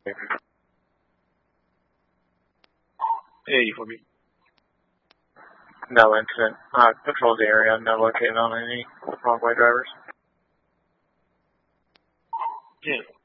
E4B. No incident. Patrol the area. No located on any wrong way drivers. Yeah.